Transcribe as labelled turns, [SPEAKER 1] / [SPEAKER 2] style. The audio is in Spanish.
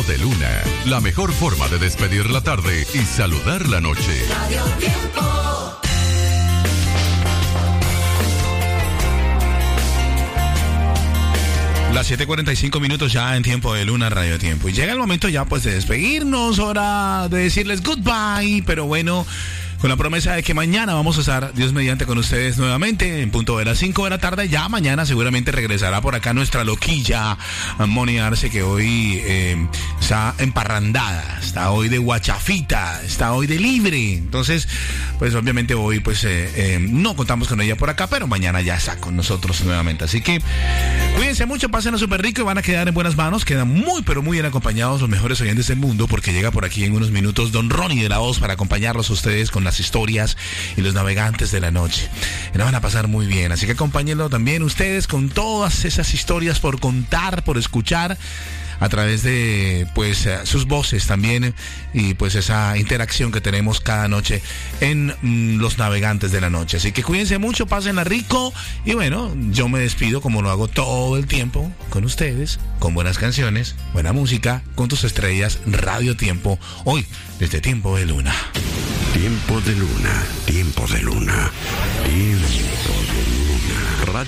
[SPEAKER 1] de Luna, la mejor forma de despedir la tarde y saludar la noche.
[SPEAKER 2] Radio Tiempo.
[SPEAKER 3] Las 7:45 ya en Tiempo de Luna, Radio Tiempo. Y llega el momento ya pues de despedirnos, hora de decirles goodbye, pero bueno, con la promesa de que mañana vamos a estar, Dios mediante, con ustedes nuevamente en punto de las 5 de la tarde. Ya mañana seguramente regresará por acá nuestra loquilla Moni Arce, que hoy está emparrandada, está hoy de guachafita, está hoy de libre. Entonces, pues obviamente hoy pues no contamos con ella por acá, pero mañana ya está con nosotros nuevamente. Así que cuídense mucho, pásenlo súper rico y van a quedar en buenas manos. Quedan muy pero muy bien acompañados los mejores oyentes del mundo, porque llega por aquí en unos minutos Don Ronnie de la Voz para acompañarlos a ustedes con las historias y los navegantes de la noche. Y la van a pasar muy bien, así que acompáñenlo también ustedes con todas esas historias por contar, por escuchar, a través de pues sus voces también, y pues esa interacción que tenemos cada noche en Los Navegantes de la Noche. Así que cuídense mucho, pásenla rico, y bueno, yo me despido como lo hago todo el tiempo con ustedes, con buenas canciones, buena música, con tus estrellas, Radio Tiempo, hoy desde Tiempo de Luna.
[SPEAKER 4] Tiempo de Luna, Tiempo de Luna, Tiempo de Luna.